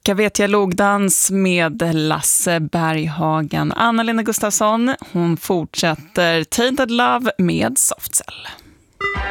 Kavetia Logdans med Lasse Berghagen. Anna-Lena Gustafsson, hon fortsätter Tainted Love med Soft Cell.